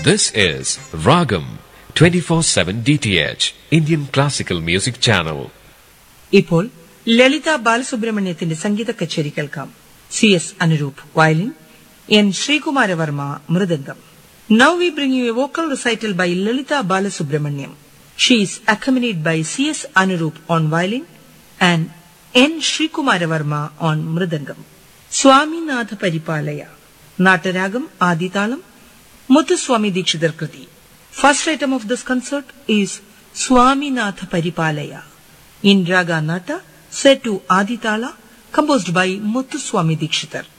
This is Ragam 24/7 DTH Indian Classical Music Channel. ഇപ്പോൾ ലളിത ബാലസുബ്രഹ്മണ്യത്തിന്റെ സംഗീത കച്ചേരി കേൾക്കാം. CS Anurup violin, N Shrikumaravardhan mridangam. Now we bring you a vocal recital by Lalita Balasubramaniam. She is accompanied by CS Anurup on violin and N Shrikumaravardhan on mridangam. Swaminatha Paripalaya. Nataragam Aditalam Muthuswami Dikshitar Kriti. First item of this concert is Swaminatha Paripalaya in Raga Nata, set to Aditala, composed by Muthuswami Dikshitar.